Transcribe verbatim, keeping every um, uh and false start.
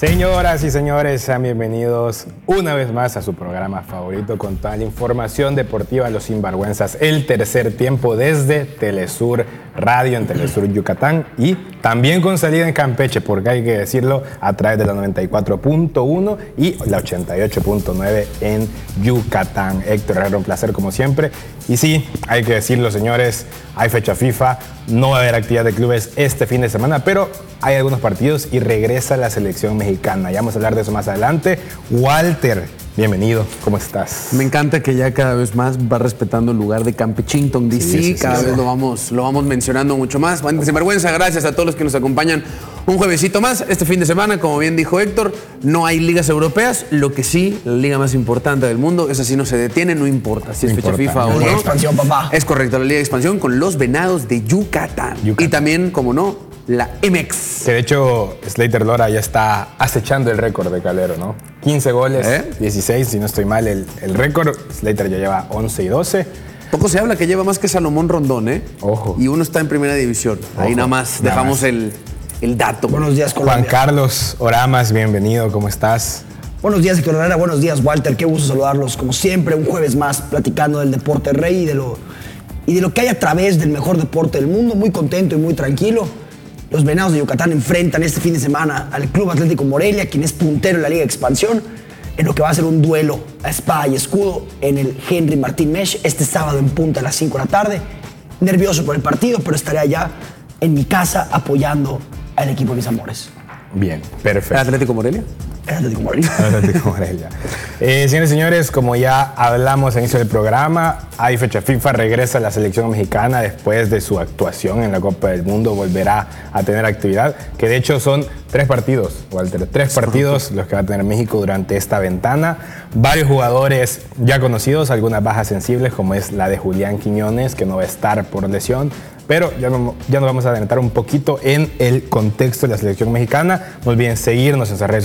Señoras y señores, sean bienvenidos una vez más a su programa favorito con toda la información deportiva Los Sinvergüenzas, el tercer tiempo desde Telesur Radio en Telesur Yucatán y también con salida en Campeche, porque hay que decirlo, a través de la noventa y cuatro punto uno y la ochenta y ocho punto nueve en Yucatán. Héctor Herrera, un placer como siempre. Y sí, hay que decirlo, señores, hay fecha FIFA, no va a haber actividad de clubes este fin de semana, pero hay algunos partidos y regresa la selección mexicana. Ya vamos a hablar de eso más adelante. Walter, bienvenido, ¿cómo estás? Me encanta que ya cada vez más va respetando el lugar de Campechington, D C, sí, sí, cada sí, vez sí. Lo, vamos, lo vamos mencionando mucho más. Bueno, sin vergüenza, gracias a todos los que nos acompañan un juevesito más. Este fin de semana, como bien dijo Héctor, no hay ligas europeas, lo que sí, la liga más importante del mundo, esa sí no se detiene, no importa si es no fecha importa. FIFA o no. La Liga de Expansión, papá. Es correcto, la Liga de Expansión con los Venados de Yucatán. Yucatán. Y también, como no, la M X. Que de hecho, Slater Lora ya está acechando el récord de Calero, ¿no? quince goles, ¿Eh? dieciséis, si no estoy mal, el, el récord. Slater ya lleva once y doce. Poco se habla que lleva más que Salomón Rondón, ¿eh? Ojo. Y uno está en primera división. Ojo. Ahí nada más nada dejamos más. El, el dato. Buenos días, Colombia. Juan Carlos Oramas, bienvenido, ¿cómo estás? Buenos días, Héctor Herrera. Buenos días, Walter. Qué gusto saludarlos. Como siempre, un jueves más platicando del deporte rey y de lo, y de lo que hay a través del mejor deporte del mundo. Muy contento y muy tranquilo. Los Venados de Yucatán enfrentan este fin de semana al Club Atlético Morelia, quien es puntero en la Liga de Expansión, en lo que va a ser un duelo a espada y escudo en el Henry Martín Mesh este sábado en punta a las cinco de la tarde. Nervioso por el partido, pero estaré allá en mi casa apoyando al equipo de mis amores. Bien, perfecto. ¿El Atlético Morelia? El Atlético Morelia. El Atlético Morelia. Eh, señores y señores, como ya hablamos al inicio del programa, hay fecha FIFA, regresa la selección mexicana después de su actuación en la Copa del Mundo, volverá a tener actividad, que de hecho son tres partidos, Walter, tres partidos los que va a tener México durante esta ventana. Varios jugadores ya conocidos, algunas bajas sensibles, como es la de Julián Quiñones, que no va a estar por lesión. Pero ya, no, ya nos vamos a adentrar un poquito en el contexto de la selección mexicana. No olviden seguirnos en nuestras redes